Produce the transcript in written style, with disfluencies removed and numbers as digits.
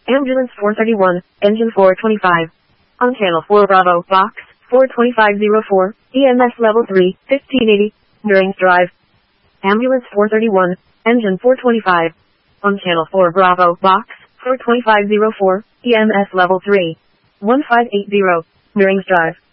Ambulance 431, engine 425. On channel 4 Bravo, box 42504, EMS level 3, 1580, Durings Drive. Ambulance 431, engine 425. On channel 4 Bravo, box 42504, EMS level 3, 1580, Durings Drive.